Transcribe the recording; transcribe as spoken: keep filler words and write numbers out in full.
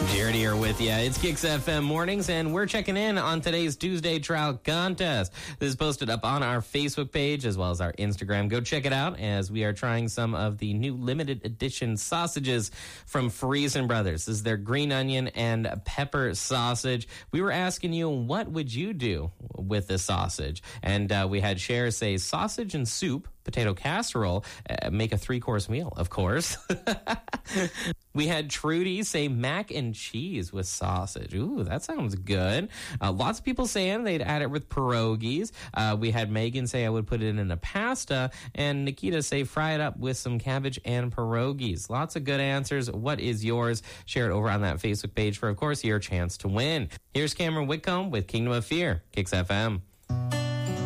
Jared here with you. It's Kicks F M Mornings, and we're checking in on today's Tuesday Trout Contest. This is posted up on our Facebook page as well as our Instagram. Go check it out as we are trying some of the new limited edition sausages from Friesen Brothers. This is their green onion and pepper sausage. We were asking you, what would you do with this sausage? And uh, we had Cher say sausage and soup, potato casserole, uh, make a three-course meal, of course. We had Trudy say mac and cheese with sausage. Ooh, that sounds good. Uh, lots of people saying they'd add it with pierogies. Uh, we had Megan say I would put it in a pasta, and Nikita say fry it up with some cabbage and pierogies. Lots of good answers. What is yours? Share it over on that Facebook page for, of course, your chance to win. Here's Cameron Whitcomb with Kingdom of Fear, Kicks F M.